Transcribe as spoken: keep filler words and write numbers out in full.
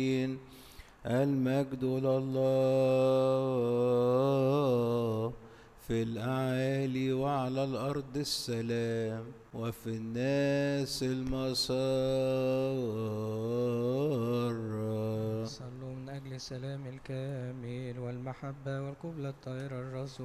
المجد لله في الأعالي وعلى الأرض السلام وفي الناس المسار. صلوا من أجل السلام الكامل والمحبة والقبلة الطاهرة الرسول